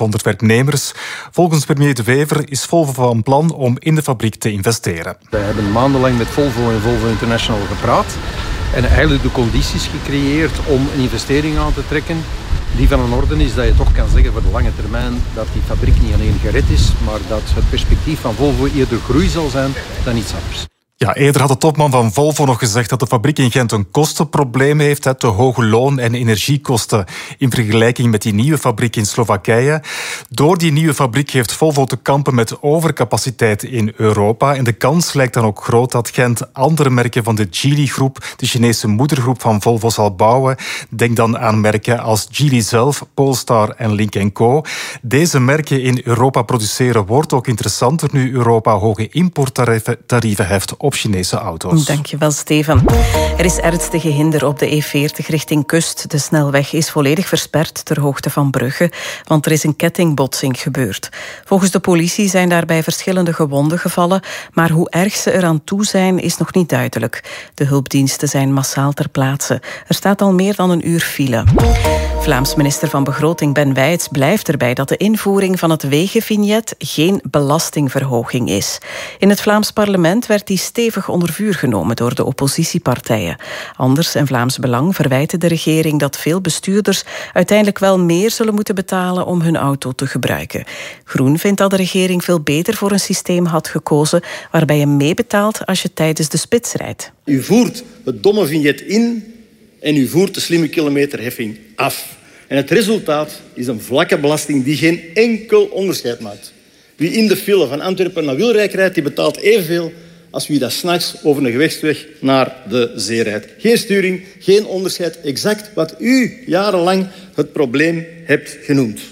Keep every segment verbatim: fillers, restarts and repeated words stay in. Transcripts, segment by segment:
vijfhonderd werknemers. Volgens premier De Wever is Volvo van plan om in de fabriek te investeren. We hebben maandenlang met Volvo en Volvo International gepraat en eigenlijk de condities gecreëerd om een investering aan te trekken die van een orde is dat je toch kan zeggen voor de lange termijn dat die fabriek niet alleen gered is, maar dat het perspectief van Volvo eerder groei zal zijn dan iets anders. Ja, eerder had de topman van Volvo nog gezegd dat de fabriek in Gent een kostenprobleem heeft, te hoge loon- en energiekosten in vergelijking met die nieuwe fabriek in Slowakije. Door die nieuwe fabriek heeft Volvo te kampen met overcapaciteit in Europa. En de kans lijkt dan ook groot dat Gent andere merken van de Geely-groep, de Chinese moedergroep van Volvo, zal bouwen. Denk dan aan merken als Geely zelf, Polestar en Lynk en Co. Deze merken in Europa produceren wordt ook interessanter nu Europa hoge importtarieven heft op Chinese auto's. Dankjewel, Steven. Er is ernstige hinder op de E veertig richting kust. De snelweg is volledig versperd ter hoogte van Brugge, want er is een kettingbotsing gebeurd. Volgens de politie zijn daarbij verschillende gewonden gevallen, maar hoe erg ze eraan toe zijn is nog niet duidelijk. De hulpdiensten zijn massaal ter plaatse. Er staat al meer dan een uur file. Vlaams minister van Begroting Ben Wijts blijft erbij dat de invoering van het wegenvignet geen belastingverhoging is. In het Vlaams parlement werd die stevig onder vuur genomen door de oppositiepartijen. Anders en Vlaams Belang verwijten de regering dat veel bestuurders uiteindelijk wel meer zullen moeten betalen om hun auto te gebruiken. Groen vindt dat de regering veel beter voor een systeem had gekozen waarbij je meebetaalt als je tijdens de spits rijdt. U voert het domme vignet in en u voert de slimme kilometerheffing af. En het resultaat is een vlakke belasting die geen enkel onderscheid maakt. Wie in de file van Antwerpen naar Wilrijk rijdt, die betaalt evenveel als wie dat 's nachts over een gewichtsweg naar de zee rijdt. Geen sturing, geen onderscheid. Exact wat u jarenlang het probleem hebt genoemd.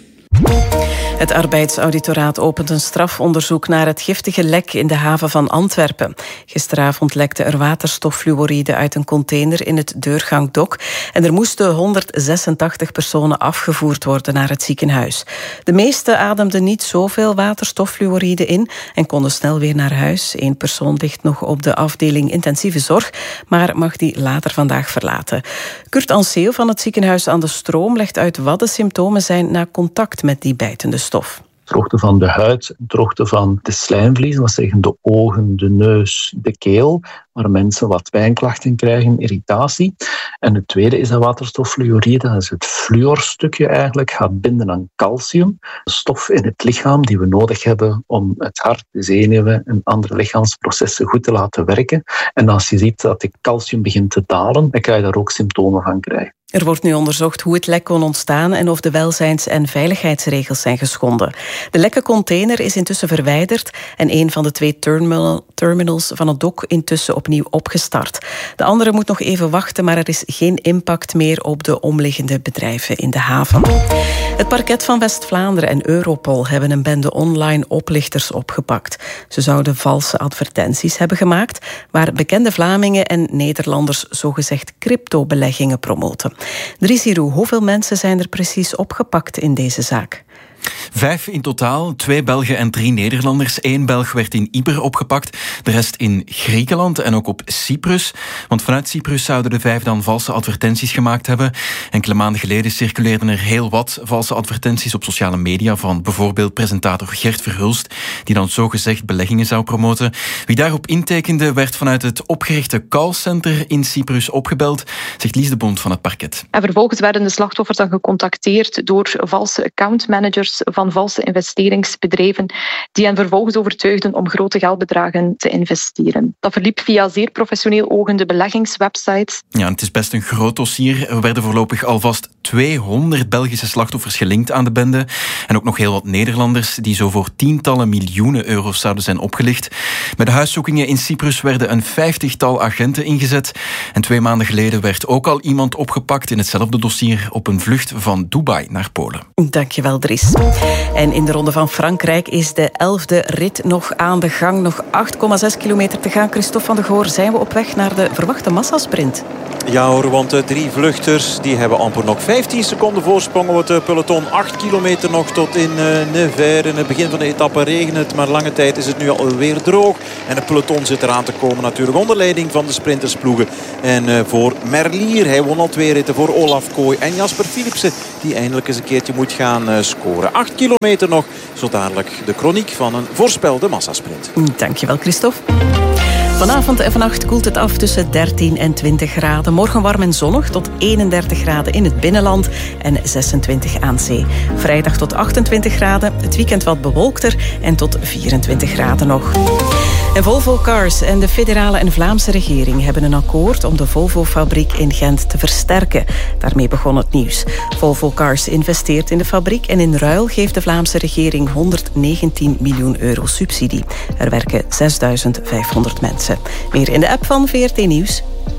Het arbeidsauditoraat opent een strafonderzoek naar het giftige lek in de haven van Antwerpen. Gisteravond lekte er waterstoffluoride uit een container in het deurgangdok en er moesten honderdzesentachtig personen afgevoerd worden naar het ziekenhuis. De meeste ademden niet zoveel waterstoffluoride in en konden snel weer naar huis. Eén persoon ligt nog op de afdeling intensieve zorg, maar mag die later vandaag verlaten. Kurt Anseel van het ziekenhuis aan de Stroom legt uit wat de symptomen zijn na contact met die bijtende stof. Droogte van de huid, droogte van de slijmvliezen, dat zeggen de ogen, de neus, de keel, waar mensen wat pijnklachten krijgen, irritatie. En het tweede is dat waterstoffluoride, dat is het fluorstukje eigenlijk, gaat binden aan calcium, een stof in het lichaam die we nodig hebben om het hart, de zenuwen en andere lichaamsprocessen goed te laten werken. En als je ziet dat de calcium begint te dalen, dan kan je daar ook symptomen van krijgen. Er wordt nu onderzocht hoe het lek kon ontstaan en of de welzijns- en veiligheidsregels zijn geschonden. De lekke container is intussen verwijderd en een van de twee terminal, terminals van het dok intussen opnieuw opgestart. De andere moet nog even wachten, maar er is geen impact meer op de omliggende bedrijven in de haven. Het parket van West-Vlaanderen en Europol hebben een bende online oplichters opgepakt. Ze zouden valse advertenties hebben gemaakt waar bekende Vlamingen en Nederlanders zogezegd cryptobeleggingen promoten. Dries Hiroux, hoeveel mensen zijn er precies opgepakt in deze zaak? Vijf in totaal, twee Belgen en drie Nederlanders. Eén Belg werd in Ypres opgepakt, de rest in Griekenland en ook op Cyprus. Want vanuit Cyprus zouden de vijf dan valse advertenties gemaakt hebben. Enkele maanden geleden circuleerden er heel wat valse advertenties op sociale media van bijvoorbeeld presentator Gert Verhulst, die dan zogezegd beleggingen zou promoten. Wie daarop intekende, werd vanuit het opgerichte callcenter in Cyprus opgebeld, zegt Lies de Bond van het parket. En vervolgens werden de slachtoffers dan gecontacteerd door valse accountmanagers van valse investeringsbedrijven die hen vervolgens overtuigden om grote geldbedragen te investeren. Dat verliep via zeer professioneel ogende beleggingswebsites. Ja, het is best een groot dossier. Er werden voorlopig alvast tweehonderd Belgische slachtoffers gelinkt aan de bende. En ook nog heel wat Nederlanders die zo voor tientallen miljoenen euro's zouden zijn opgelicht. Bij de huiszoekingen in Cyprus werden een vijftigtal agenten ingezet. En twee maanden geleden werd ook al iemand opgepakt in hetzelfde dossier op een vlucht van Dubai naar Polen. Dankjewel, Dries. En in de Ronde van Frankrijk is de elfde rit nog aan de gang. Nog acht komma zes kilometer te gaan. Christophe van der Goor, zijn we op weg naar de verwachte massasprint? Ja hoor, want de drie vluchters die hebben amper nog vijf vijftien seconden voorsprong op het peloton. acht kilometer nog tot in uh, Nevers. In het begin van de etappe regent het, maar lange tijd is het nu alweer droog. En het peloton zit eraan te komen natuurlijk onder leiding van de sprintersploegen. En uh, voor Merlier, hij won al twee ritten voor Olaf Kooi. En Jasper Philipsen, die eindelijk eens een keertje moet gaan uh, scoren. acht kilometer nog, zo dadelijk de kroniek van een voorspelde massasprint. Dankjewel, Christophe. Vanavond en vannacht koelt het af tussen dertien en twintig graden. Morgen warm en zonnig tot eenendertig graden in het binnenland en zesentwintig aan zee. Vrijdag tot achtentwintig graden, het weekend wat bewolkter en tot vierentwintig graden nog. En Volvo Cars en de federale en Vlaamse regering hebben een akkoord om de Volvo-fabriek in Gent te versterken. Daarmee begon het nieuws. Volvo Cars investeert in de fabriek en in ruil geeft de Vlaamse regering honderdnegentien miljoen euro subsidie. Er werken zesduizend vijfhonderd mensen. Meer in de app van V R T Nieuws.